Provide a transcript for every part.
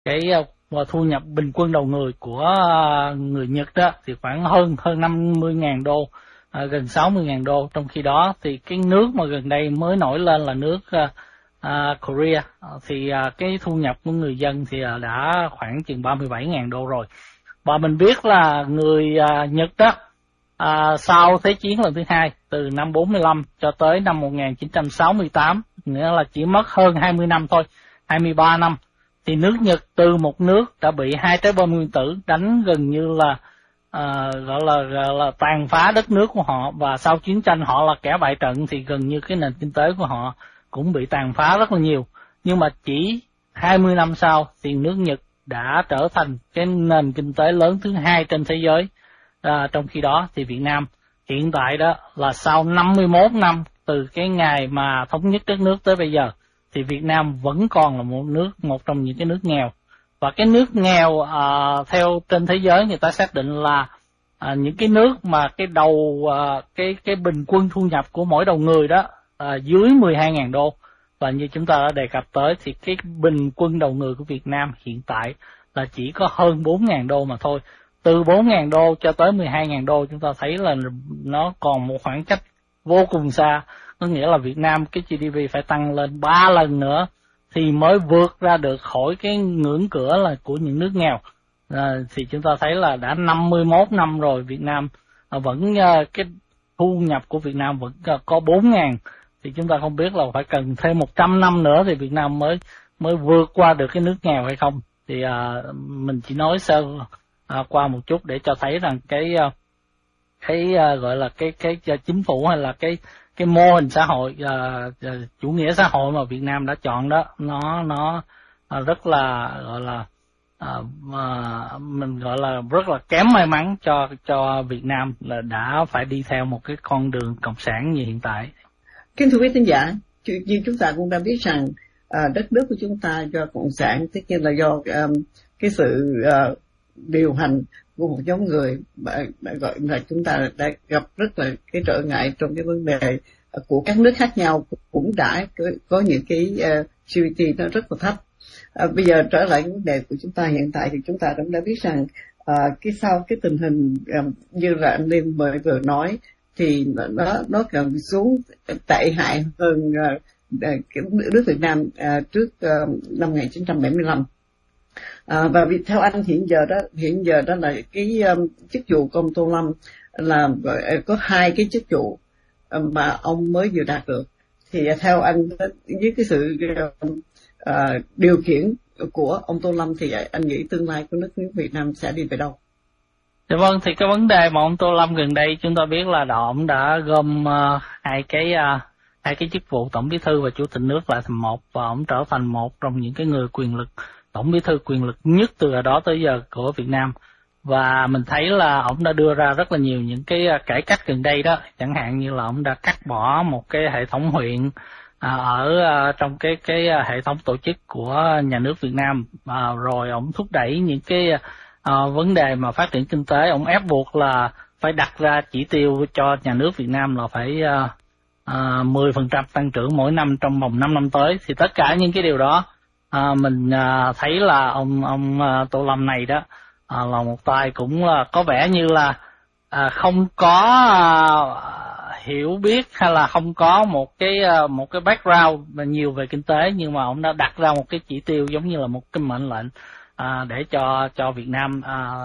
cái thu nhập bình quân đầu người của người Nhật đó thì khoảng hơn 50.000 đô, gần 60.000 đô. Trong khi đó thì cái nước mà gần đây mới nổi lên là nước Korea, thì cái thu nhập của người dân thì đã khoảng chừng 37.000 đô rồi. Và mình biết là người Nhật đó sau Thế chiến lần thứ hai, từ năm 45 cho tới năm 1968, nghĩa là chỉ mất hơn 20 năm thôi, 23 năm, thì nước Nhật từ một nước đã bị 2 trái bom nguyên tử đánh gần như là gọi là tàn phá đất nước của họ, và sau chiến tranh họ là kẻ bại trận, thì gần như cái nền kinh tế của họ cũng bị tàn phá rất là nhiều. Nhưng mà chỉ 20 năm sau thì nước Nhật đã trở thành cái nền kinh tế lớn thứ hai trên thế giới. Trong khi đó thì Việt Nam hiện tại đó là sau 51 năm từ cái ngày mà thống nhất đất nước tới bây giờ, thì Việt Nam vẫn còn là một trong những cái nước nghèo. Và cái nước nghèo theo trên thế giới người ta xác định là những cái nước mà cái đầu cái bình quân thu nhập của mỗi đầu người đó dưới 12.000 đô. Và như chúng ta đã đề cập tới thì cái bình quân đầu người của Việt Nam hiện tại là chỉ có hơn 4.000 đô mà thôi. Từ 4.000 đô cho tới 12.000 đô chúng ta thấy là nó còn một khoảng cách vô cùng xa. Có nghĩa là Việt Nam cái GDP phải tăng lên 3 lần nữa thì mới vượt ra được khỏi cái ngưỡng cửa là của những nước nghèo. Thì chúng ta thấy là đã 51 năm rồi Việt Nam vẫn cái thu nhập của Việt Nam vẫn có 4.000, thì chúng ta không biết là phải cần thêm 100 năm nữa thì Việt Nam mới vượt qua được cái nước nghèo hay không. Thì mình chỉ nói sơ qua một chút để cho thấy rằng cái gọi là cái chính phủ hay là cái mô hình xã hội chủ nghĩa xã hội mà Việt Nam đã chọn đó, nó rất là gọi là mình gọi là rất là kém may mắn cho Việt Nam là đã phải đi theo một cái con đường cộng sản như hiện tại. Kính thưa quý thính giả, như chúng ta cũng đã biết rằng đất nước của chúng ta do cộng sản, tất nhiên là do cái sự điều hành của một nhóm người gọi là chúng ta đã gặp rất là cái trở ngại trong cái vấn đề của các nước khác nhau, cũng đã có những cái GDP nó rất là thấp. Bây giờ trở lại cái vấn đề của chúng ta hiện tại thì chúng ta cũng đã biết rằng cái sau cái tình hình như là anh Liêm vừa nói thì nó càng xuống tệ hại hơn cái nước Việt Nam trước năm 1975. Và vì theo anh hiện giờ đó là cái chức vụ của ông Tô Lâm là có 2 cái chức vụ mà ông mới vừa đạt được. Thì theo anh với cái sự điều khiển của ông Tô Lâm thì anh nghĩ tương lai của nước Việt Nam sẽ đi về đâu? Dạ vâng, thì cái vấn đề mà ông Tô Lâm gần đây chúng ta biết là ông đã gom hai cái chức vụ tổng bí thư và chủ tịch nước lại thành một, và ông trở thành một trong những cái người quyền lực, tổng bí thư quyền lực nhất từ đó tới giờ của Việt Nam. Và mình thấy là ông đã đưa ra rất là nhiều những cái cải cách gần đây đó, chẳng hạn như là ông đã cắt bỏ một cái hệ thống huyện ở trong cái hệ thống tổ chức của nhà nước Việt Nam, rồi ông thúc đẩy những cái vấn đề mà phát triển kinh tế. Ông ép buộc là phải đặt ra chỉ tiêu cho nhà nước Việt Nam là phải 10% tăng trưởng mỗi năm trong vòng 5 năm tới. Thì tất cả những cái điều đó mình thấy là ông Tô Lâm này đó là một tay cũng là có vẻ như là không có hiểu biết hay là không có một cái background nhiều về kinh tế, nhưng mà ông đã đặt ra một cái chỉ tiêu giống như là một cái mệnh lệnh để cho Việt Nam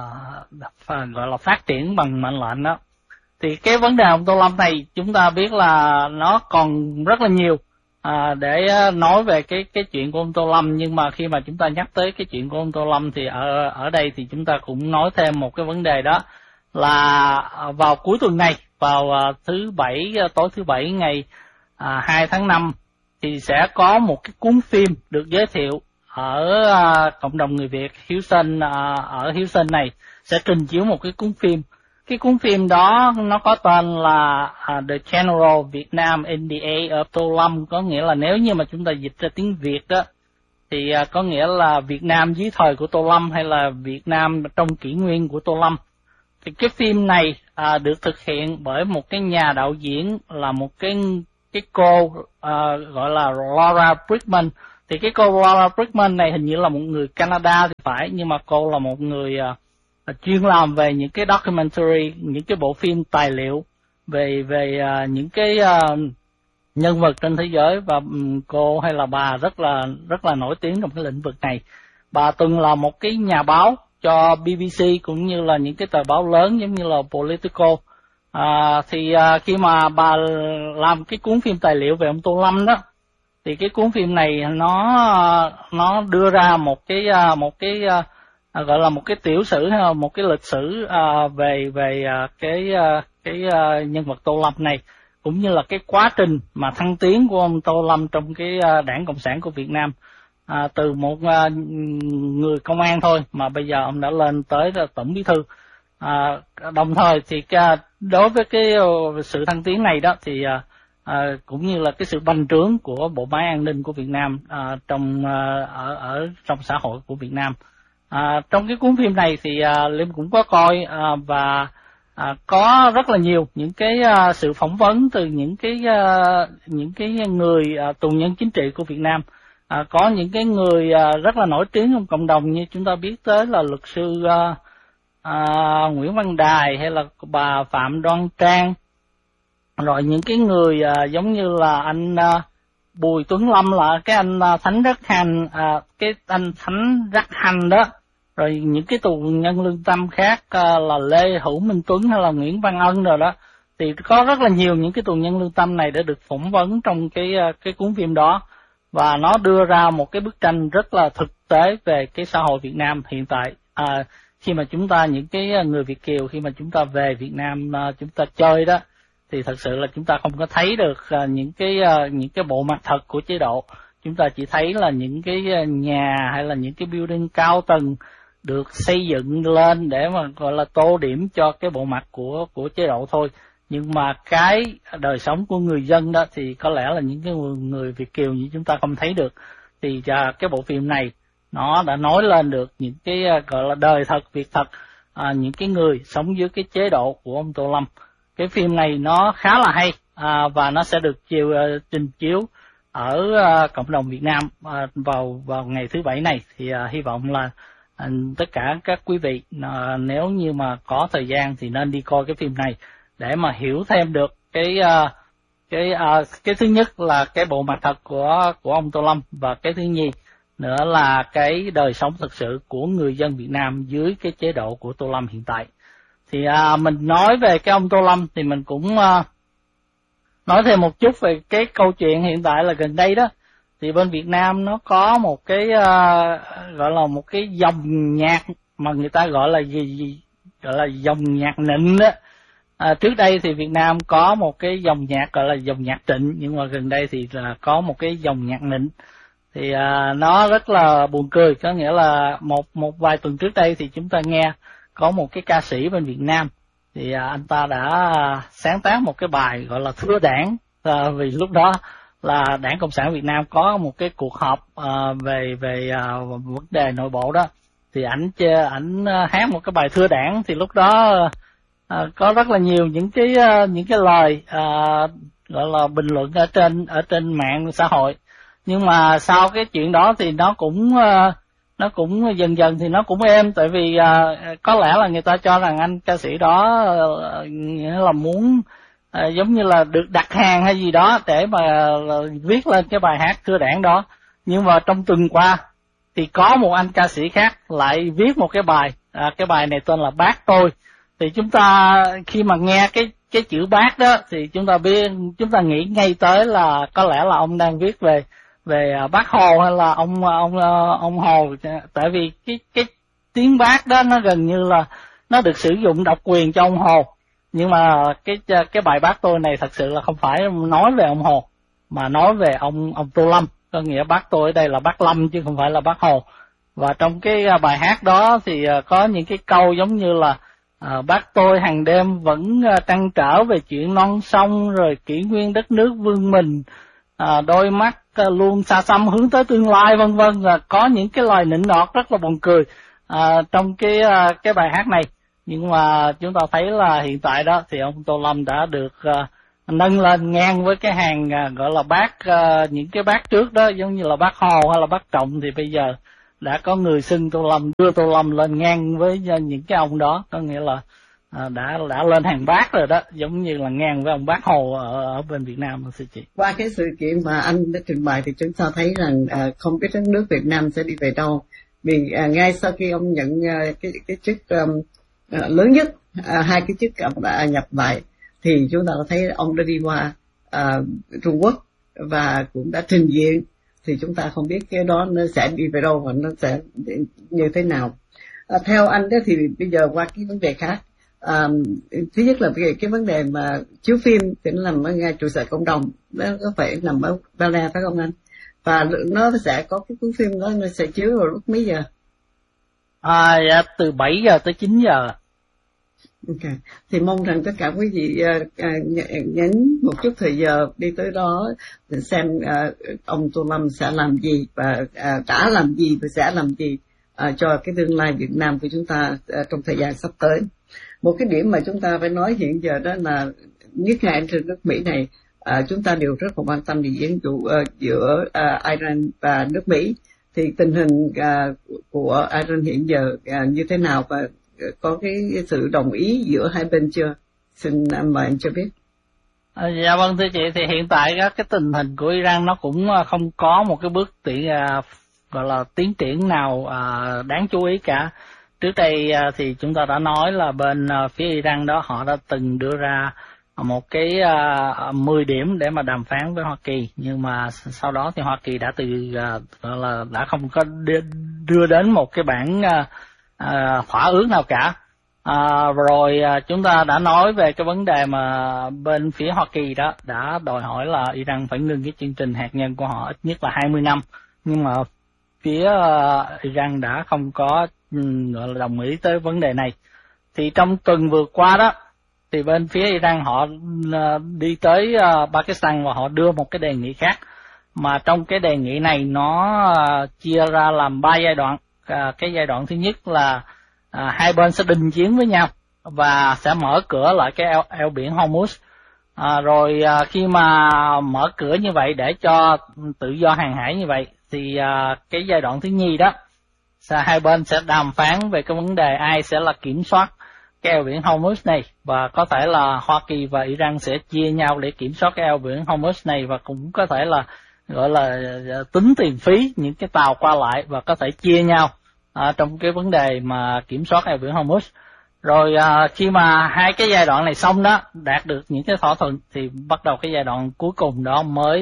gọi là phát triển bằng mệnh lệnh đó. Thì cái vấn đề ông Tô Lâm này chúng ta biết là nó còn rất là nhiều để nói về cái chuyện của ông Tô Lâm, nhưng mà khi mà chúng ta nhắc tới cái chuyện của ông Tô Lâm thì ở đây thì chúng ta cũng nói thêm một cái vấn đề, đó là vào cuối tuần này, vào tối thứ Bảy ngày 2 tháng 5 thì sẽ có một cái cuốn phim được giới thiệu ở cộng đồng người Việt Houston, ở Houston này sẽ trình chiếu một cái cuốn phim. Cái cuốn phim đó nó có tên là The General Vietnam in the Age of Tô Lâm, có nghĩa là nếu như mà chúng ta dịch ra tiếng Việt đó thì có nghĩa là Việt Nam dưới thời của Tô Lâm, hay là Việt Nam trong kỷ nguyên của Tô Lâm. Thì cái phim này được thực hiện bởi một cái nhà đạo diễn là một cái cô gọi là Laura Brightman, Thì cái cô Laura Brickman này hình như là một người Canada thì phải, nhưng mà cô là một người chuyên làm về những cái documentary, những cái bộ phim tài liệu về những cái nhân vật trên thế giới, và cô hay là bà rất là nổi tiếng trong cái lĩnh vực này. Bà từng là một cái nhà báo cho BBC cũng như là những cái tờ báo lớn giống như là Politico. Khi mà bà làm cái cuốn phim tài liệu về ông Tô Lâm đó, thì cái cuốn phim này nó đưa ra một cái gọi là một cái tiểu sử hay là một cái lịch sử về cái nhân vật Tô Lâm này, cũng như là cái quá trình mà thăng tiến của ông Tô Lâm trong cái Đảng Cộng sản của Việt Nam, từ một người công an thôi mà bây giờ ông đã lên tới là tổng bí thư. Đồng thời thì đối với cái sự thăng tiến này đó thì cũng như là cái sự bành trướng của bộ máy an ninh của Việt Nam ở trong xã hội của Việt Nam. Trong cái cuốn phim này thì Liêm cũng có coi và có rất là nhiều những cái sự phỏng vấn từ những cái người tù nhân chính trị của Việt Nam. Có những cái người rất là nổi tiếng trong cộng đồng, như chúng ta biết tới là luật sư Nguyễn Văn Đài hay là bà Phạm Đoan Trang, rồi những cái người giống như là anh Bùi Tuấn Lâm, là cái anh Thánh Rắc Hành, cái anh Thánh Rắc Hành đó, rồi những cái tù nhân lương tâm khác là Lê Hữu Minh Tuấn hay là Nguyễn Văn Ân rồi đó. Thì có rất là nhiều những cái tù nhân lương tâm này đã được phỏng vấn trong cái cuốn phim đó, và nó đưa ra một cái bức tranh rất là thực tế về cái xã hội Việt Nam hiện tại. Khi mà chúng ta, những cái người Việt kiều, khi mà chúng ta về Việt Nam chúng ta chơi đó, thì thật sự là chúng ta không có thấy được những cái bộ mặt thật của chế độ. Chúng ta chỉ thấy là những cái nhà hay là những cái building cao tầng được xây dựng lên để mà gọi là tô điểm cho cái bộ mặt của chế độ thôi. Nhưng mà cái đời sống của người dân đó thì có lẽ là những cái người Việt kiều như chúng ta không thấy được. Thì cái bộ phim này nó đã nói lên được những cái gọi là đời thật, việc thật, những cái người sống dưới cái chế độ của ông Tô Lâm. Cái phim này nó khá là hay và nó sẽ được trình chiếu ở cộng đồng Việt Nam vào ngày thứ Bảy này. Thì hy vọng là tất cả các quý vị nếu như mà có thời gian thì nên đi coi cái phim này để mà hiểu thêm được cái thứ nhất là cái bộ mặt thật của ông Tô Lâm, và cái thứ nhì nữa là cái đời sống thực sự của người dân Việt Nam dưới cái chế độ của Tô Lâm hiện tại. Thì mình nói về cái ông Tô Lâm thì mình cũng nói thêm một chút về cái câu chuyện hiện tại là gần đây đó. Thì bên Việt Nam nó có một cái gọi là một cái dòng nhạc mà người ta gọi là gọi là dòng nhạc nịnh đó. Trước đây thì Việt Nam có một cái dòng nhạc gọi là dòng nhạc Trịnh, nhưng mà gần đây thì là có một cái dòng nhạc nịnh. Thì nó rất là buồn cười, có nghĩa là một vài tuần trước đây thì chúng ta nghe có một cái ca sĩ bên Việt Nam, thì anh ta đã sáng tác một cái bài gọi là Thưa Đảng, vì lúc đó là Đảng Cộng sản Việt Nam có một cái cuộc họp về vấn đề nội bộ đó, thì ảnh hát một cái bài Thưa Đảng. Thì lúc đó có rất là nhiều những cái lời gọi là bình luận ở trên mạng xã hội. Nhưng mà sau cái chuyện đó thì nó cũng dần dần thì nó cũng êm, tại vì có lẽ là người ta cho rằng anh ca sĩ đó nghĩa là muốn giống như là được đặt hàng hay gì đó để mà viết lên cái bài hát Thưa Đảng đó. Nhưng mà trong tuần qua thì có một anh ca sĩ khác lại viết một cái bài này tên là Bác Tôi. Thì chúng ta khi mà nghe cái chữ bác đó thì chúng ta nghĩ ngay tới là có lẽ là ông đang viết về Bác Hồ hay là ông Hồ, tại vì cái tiếng bác đó nó gần như là nó được sử dụng độc quyền cho ông Hồ. Nhưng mà cái bài Bác Tôi này thật sự là không phải nói về ông Hồ mà nói về ông Tô Lâm, có nghĩa Bác Tôi ở đây là Bác Lâm chứ không phải là Bác Hồ. Và trong cái bài hát đó thì có những cái câu giống như là bác tôi hàng đêm vẫn trăn trở về chuyện non sông, rồi kỷ nguyên đất nước vương mình, đôi mắt luôn xa xăm hướng tới tương lai, vân vân. Có những cái lời nịnh nọt rất là buồn cười trong cái bài hát này. Nhưng mà chúng ta thấy là hiện tại đó thì ông Tô Lâm đã được nâng lên ngang với cái hàng gọi là bát, những cái bát trước đó giống như là bát hồ hay là bát trọng, thì bây giờ đã có người xưng Tô Lâm, đưa Tô Lâm lên ngang với những cái ông đó, có nghĩa là đã lên hàng bát rồi đó, giống như là ngang với ông Bác Hồ ở bên Việt Nam thưa chị. Qua cái sự kiện mà anh đã trình bày thì chúng ta thấy rằng không biết đất nước Việt Nam sẽ đi về đâu, vì ngay sau khi ông nhận cái chức lớn nhất, hai cái chức ông đã nhập lại, thì chúng ta thấy ông đã đi qua Trung Quốc và cũng đã trình diện, thì chúng ta không biết cái đó nó sẽ đi về đâu và nó sẽ như thế nào. Theo anh đó thì bây giờ qua cái vấn đề khác, thứ nhất là cái vấn đề mà chiếu phim thì nó nằm ở ngay trụ sở cộng đồng, nó có phải nằm ở Bel Air phải không anh? Và nó sẽ có cái cuốn phim đó nó sẽ chiếu vào lúc mấy giờ? Dạ, từ 7 giờ tới 9 giờ. Ok, thì mong rằng tất cả quý vị nhấn một chút thời giờ đi tới đó để xem ông Tô Lâm sẽ làm gì và đã làm gì và sẽ làm gì cho cái tương lai Việt Nam của chúng ta trong thời gian sắp tới. Một cái điểm mà chúng ta phải nói hiện giờ đó là nhất là trên nước Mỹ này, chúng ta đều rất là quan tâm đến diễn vụ giữa Iran và nước Mỹ. Thì tình hình của Iran hiện giờ như thế nào và có cái sự đồng ý giữa hai bên chưa? Xin mời anh cho biết. Dạ vâng thưa chị, thì hiện tại cái tình hình của Iran nó cũng không có một cái bước gọi là tiến triển nào đáng chú ý cả. Trước đây thì chúng ta đã nói là bên phía Iran đó họ đã từng đưa ra một cái 10 điểm để mà đàm phán với Hoa Kỳ, nhưng mà sau đó thì Hoa Kỳ đã gọi là đã không có đưa đến một cái bản thỏa ước nào cả. Rồi chúng ta đã nói về cái vấn đề mà bên phía Hoa Kỳ đó đã đòi hỏi là Iran phải ngừng cái chương trình hạt nhân của họ ít nhất là 20 năm, nhưng mà phía Iran đã không có gọi là đồng ý tới vấn đề này. Thì trong tuần vừa qua đó thì bên phía Iran họ đi tới Pakistan và họ đưa một cái đề nghị khác, mà trong cái đề nghị này nó chia ra làm 3 giai đoạn. Cái giai đoạn thứ nhất là hai bên sẽ đình chiến với nhau và sẽ mở cửa lại cái eo biển Hormuz. Rồi khi mà mở cửa như vậy để cho tự do hàng hải như vậy thì cái giai đoạn thứ nhì đó hai bên sẽ đàm phán về cái vấn đề ai sẽ là kiểm soát cái eo biển Hormuz này, và có thể là Hoa Kỳ và Iran sẽ chia nhau để kiểm soát cái eo biển Hormuz này, và cũng có thể là gọi là tính tiền phí những cái tàu qua lại và có thể chia nhau trong cái vấn đề mà kiểm soát eo biển Hormuz. Rồi khi mà hai cái giai đoạn này xong đó, đạt được những cái thỏa thuận thì bắt đầu cái giai đoạn cuối cùng đó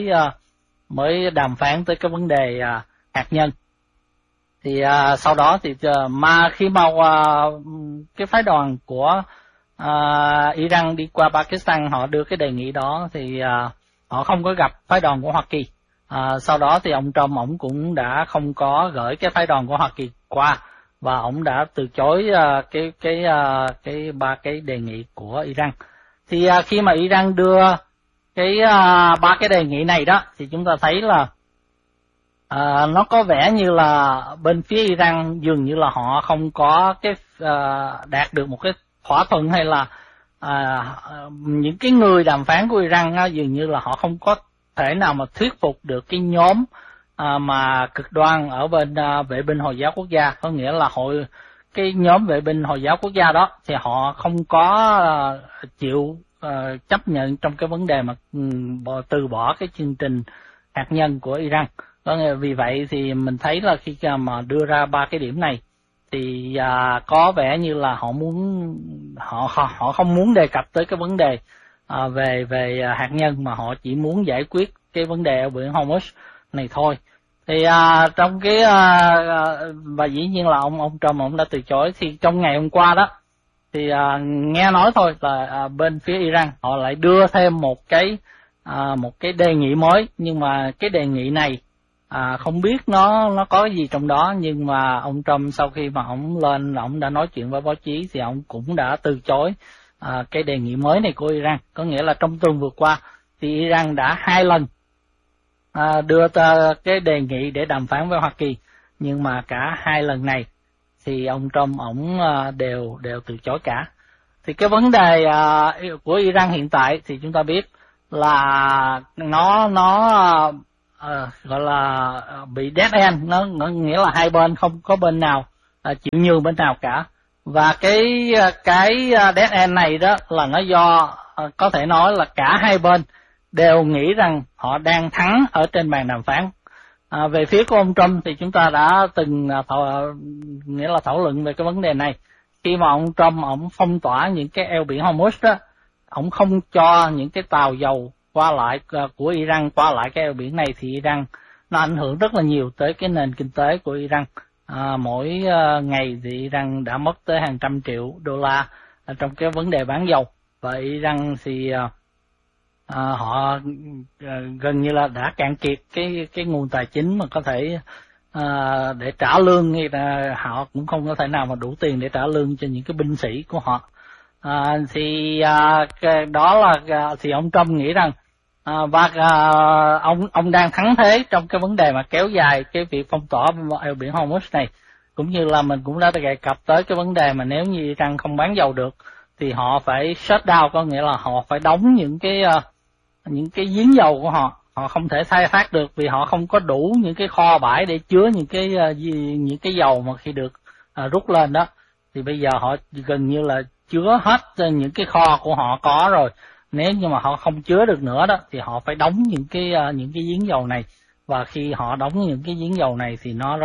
mới đàm phán tới cái vấn đề hạt nhân. Thì sau đó thì mà khi mà cái phái đoàn của Iran đi qua Pakistan họ đưa cái đề nghị đó thì họ không có gặp phái đoàn của Hoa Kỳ. Sau đó thì ông Trump ổng cũng đã không có gửi cái phái đoàn của Hoa Kỳ qua, và ổng đã từ chối ba cái đề nghị của Iran. Thì khi mà Iran đưa cái ba cái đề nghị này đó thì chúng ta thấy là nó có vẻ như là bên phía Iran dường như là họ không có cái đạt được một cái thỏa thuận, hay là những cái người đàm phán của Iran dường như là họ không có thể nào mà thuyết phục được cái nhóm mà cực đoan ở bên vệ binh Hồi giáo quốc gia. Có nghĩa là cái nhóm vệ binh Hồi giáo quốc gia đó thì họ không có chịu chấp nhận trong cái vấn đề mà từ bỏ cái chương trình hạt nhân của Iran. Vì vậy thì mình thấy là khi mà đưa ra ba cái điểm này thì có vẻ như là họ không muốn đề cập tới cái vấn đề về hạt nhân, mà họ chỉ muốn giải quyết cái vấn đề ở biển Hormuz này thôi. Thì trong cái và dĩ nhiên là ông Trump ông đã từ chối. Thì trong ngày hôm qua đó thì nghe nói thôi là bên phía Iran họ lại đưa thêm một cái đề nghị mới, nhưng mà cái đề nghị này không biết nó có gì trong đó. Nhưng mà ông Trump sau khi mà ông lên ông đã nói chuyện với báo chí thì ông cũng đã từ chối cái đề nghị mới này của Iran. Có nghĩa là trong tuần vừa qua thì Iran đã 2 lần đưa cái đề nghị để đàm phán với Hoa Kỳ, nhưng mà cả 2 lần này thì ông Trump ổng đều từ chối cả. Thì cái vấn đề của Iran hiện tại thì chúng ta biết là nó gọi là bị dead end, nó nghĩa là hai bên không có bên nào chịu nhường bên nào cả. Và cái dead end này đó là nó do có thể nói là cả hai bên đều nghĩ rằng họ đang thắng ở trên bàn đàm phán. Về phía của ông Trump thì chúng ta đã từng nghĩa là thảo luận về cái vấn đề này. Khi mà ông Trump ông phong tỏa những cái eo biển Hormuz đó, ông không cho những cái tàu dầu qua lại của Iran qua lại cái eo biển này, thì Iran nó ảnh hưởng rất là nhiều tới cái nền kinh tế của Iran. Mỗi ngày thì Iran đã mất tới hàng trăm triệu đô la trong cái vấn đề bán dầu, và Iran thì họ gần như là đã cạn kiệt cái nguồn tài chính mà có thể để trả lương, như là họ cũng không có thể nào mà đủ tiền để trả lương cho những cái binh sĩ của họ. Đó là thì ông Trump nghĩ rằng ông đang thắng thế trong cái vấn đề mà kéo dài cái việc phong tỏa eo biển Hormuz này, cũng như là mình cũng đã đề cập tới cái vấn đề mà nếu như Iran không bán dầu được thì họ phải shut down, có nghĩa là họ phải đóng những cái giếng dầu của họ không thể khai thác được, vì họ không có đủ những cái kho bãi để chứa những cái dầu mà khi được rút lên đó. Thì bây giờ họ gần như là chứa hết những cái kho của họ có rồi, nếu như mà họ không chứa được nữa đó thì họ phải đóng những cái giếng dầu này. Và khi họ đóng những cái giếng dầu này thì nó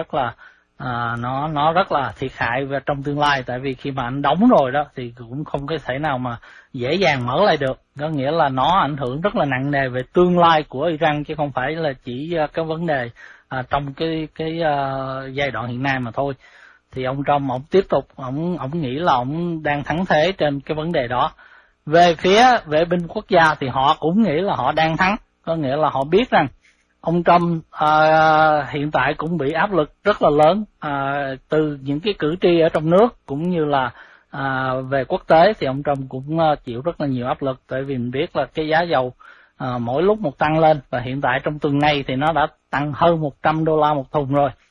rất là thiệt hại về trong tương lai, tại vì khi mà anh đóng rồi đó thì cũng không có thể nào mà dễ dàng mở lại được. Có nghĩa là nó ảnh hưởng rất là nặng nề về tương lai của Iran, chứ không phải là chỉ cái vấn đề trong cái giai đoạn hiện nay mà thôi. Thì ông Trump ông tiếp tục ông nghĩ là ông đang thắng thế trên cái vấn đề đó. Về phía vệ binh quốc gia thì họ cũng nghĩ là họ đang thắng, có nghĩa là họ biết rằng ông Trump hiện tại cũng bị áp lực rất là lớn từ những cái cử tri ở trong nước cũng như là về quốc tế. Thì ông Trump cũng chịu rất là nhiều áp lực, tại vì mình biết là cái giá dầu mỗi lúc một tăng lên, và hiện tại trong tuần này thì nó đã tăng hơn 100 đô la một thùng rồi.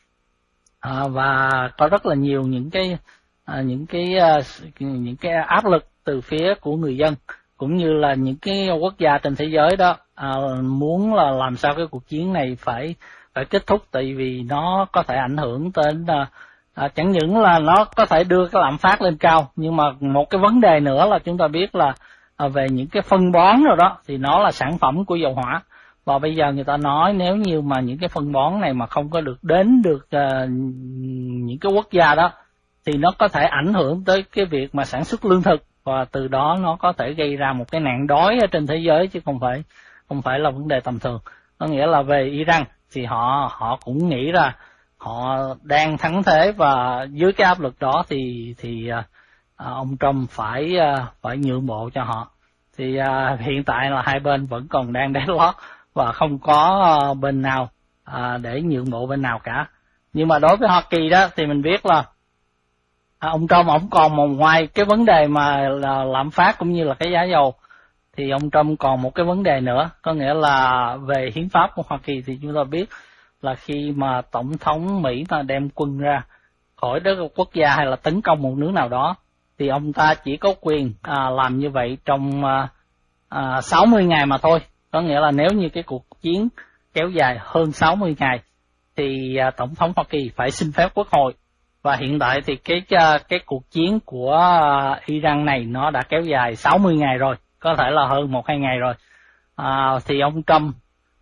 Và có rất là nhiều những cái áp lực từ phía của người dân cũng như là những cái quốc gia trên thế giới đó muốn là làm sao cái cuộc chiến này phải kết thúc, tại vì nó có thể ảnh hưởng đến chẳng những là nó có thể đưa cái lạm phát lên cao, nhưng mà một cái vấn đề nữa là chúng ta biết là về những cái phân bón rồi đó thì nó là sản phẩm của dầu hỏa. Và bây giờ người ta nói nếu như mà những cái phân bón này mà không có được đến được những cái quốc gia đó thì nó có thể ảnh hưởng tới cái việc mà sản xuất lương thực, và từ đó nó có thể gây ra một cái nạn đói ở trên thế giới, chứ không phải là vấn đề tầm thường. Có nghĩa là về Iran thì họ cũng nghĩ ra họ đang thắng thế, và dưới cái áp lực đó thì ông Trump phải nhượng bộ cho họ. Thì hiện tại là hai bên vẫn còn đang deadlock và không có bên nào để nhượng bộ bên nào cả. Nhưng mà đối với Hoa Kỳ đó thì mình biết là ông Trump ông còn ngoài cái vấn đề mà là lạm phát cũng như là cái giá dầu, thì ông Trump còn một cái vấn đề nữa, có nghĩa là về hiến pháp của Hoa Kỳ. Thì chúng ta biết là khi mà tổng thống Mỹ mà đem quân ra khỏi đất quốc gia hay là tấn công một nước nào đó thì ông ta chỉ có quyền làm như vậy trong 60 ngày mà thôi. Có nghĩa là nếu như cái cuộc chiến kéo dài hơn 60 ngày thì tổng thống Hoa Kỳ phải xin phép quốc hội. Và hiện tại thì cái cuộc chiến của Iran này nó đã kéo dài 60 ngày rồi, có thể là hơn 1-2 ngày rồi. Thì ông Trump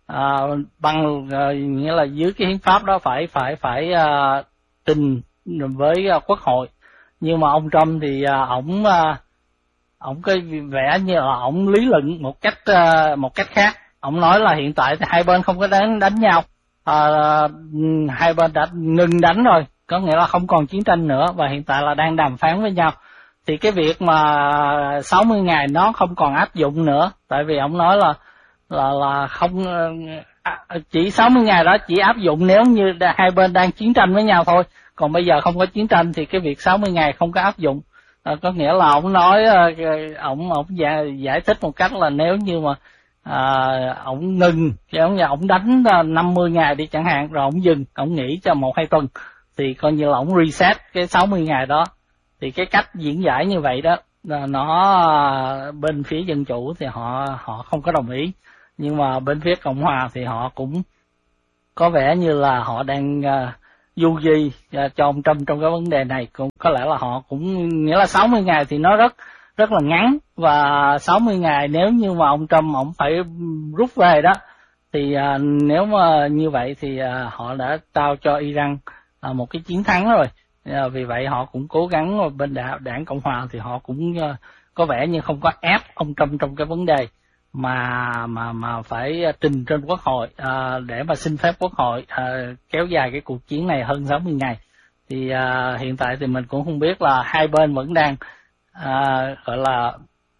nghĩa là dưới cái hiến pháp đó phải trình với quốc hội. Nhưng mà ông Trump thì ổng có vẻ như là ổng lý luận một cách khác. Ổng nói là hiện tại thì hai bên không có đánh nhau, hai bên đã ngừng đánh rồi, có nghĩa là không còn chiến tranh nữa, và hiện tại là đang đàm phán với nhau. Thì cái việc mà 60 ngày nó không còn áp dụng nữa, tại vì ông nói là không, chỉ 60 ngày đó chỉ áp dụng nếu như hai bên đang chiến tranh với nhau thôi, còn bây giờ không có chiến tranh thì cái việc 60 ngày không có áp dụng. Có nghĩa là ông nói ông giải thích một cách là nếu như mà ông ngừng, ông đánh 50 ngày đi chẳng hạn, rồi ông dừng, ông nghỉ cho 1-2 tuần thì coi như là ông reset cái 60 ngày đó. Thì cái cách diễn giải như vậy đó nó bên phía Dân Chủ thì họ không có đồng ý, nhưng mà bên phía Cộng Hòa thì họ cũng có vẻ như là họ đang du di cho ông Trump trong cái vấn đề này. Cũng có lẽ là họ cũng nghĩa là 60 ngày thì nó rất là ngắn, và 60 ngày nếu như mà ông Trump ông phải rút về đó thì nếu mà như vậy thì họ đã trao cho Iran một cái chiến thắng rồi. Vì vậy họ cũng cố gắng, bên đảng Cộng Hòa thì họ cũng có vẻ như không có ép ông Trump trong cái vấn đề mà phải trình trên Quốc hội để mà xin phép Quốc hội kéo dài cái cuộc chiến này hơn 60 ngày. Thì hiện tại thì mình cũng không biết là hai bên vẫn đang gọi là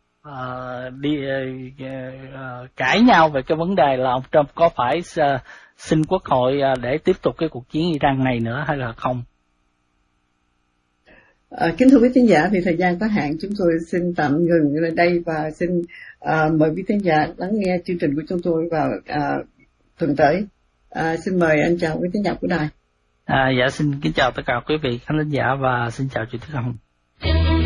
cãi nhau về cái vấn đề là ông Trump có phải xin Quốc hội để tiếp tục cái cuộc chiến Iran này nữa hay là không. Kính thưa quý khán giả, thì thời gian có hạn, chúng tôi xin tạm ngừng ở đây và xin mời quý khán giả lắng nghe chương trình của chúng tôi vào tuần tới. Xin mời anh chào quý khán giả của đài. Dạ, xin kính chào tất cả quý vị khán giả và xin chào chị Thúy Hồng.